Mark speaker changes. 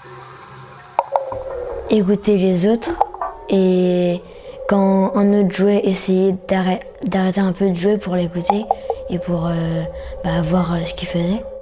Speaker 1: Écouter les autres et quand un autre jouait, essayer d'arrêter un peu de jouer pour l'écouter et pour voir ce qu'il faisait.